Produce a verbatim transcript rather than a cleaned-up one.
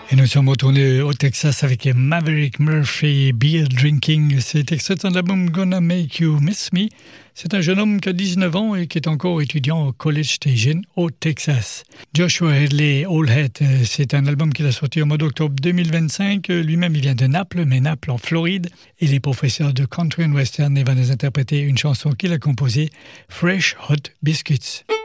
Et nous sommes retournés au Texas avec Maverick Murphy, Beer Drinking. C'est extrait de son album Gonna Make You Miss Me. C'est un jeune homme qui a dix-neuf ans et qui est encore étudiant au College Station au Texas. Joshua Headley, Old Head, c'est un album qu'il a sorti au mois d'octobre deux mille vingt-cinq. Lui-même, il vient de Naples, mais Naples en Floride. Il est professeur de country and western et va nous interpréter une chanson qu'il a composée, Fresh Hot Biscuits.